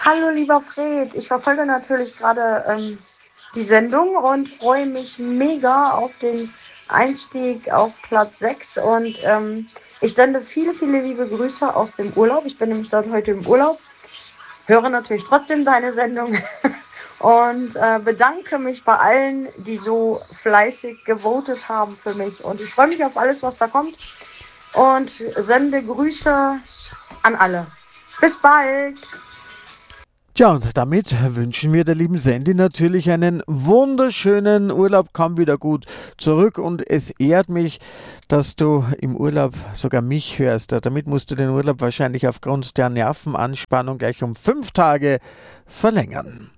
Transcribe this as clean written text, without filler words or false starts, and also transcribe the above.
Hallo, lieber Fred. Ich verfolge natürlich gerade die Sendung und freue mich mega auf den Einstieg auf Platz 6. Und ich sende viele, viele liebe Grüße aus dem Urlaub. Ich bin nämlich seit heute im Urlaub, höre natürlich trotzdem deine Sendung und bedanke mich bei allen, die so fleißig gewotet haben für mich. Und ich freue mich auf alles, was da kommt und sende Grüße an alle. Bis bald! Tja, und damit wünschen wir der lieben Sandy natürlich einen wunderschönen Urlaub. Komm wieder gut zurück und es ehrt mich, dass du im Urlaub sogar mich hörst. Damit musst du den Urlaub wahrscheinlich aufgrund der Nervenanspannung gleich um 5 Tage verlängern.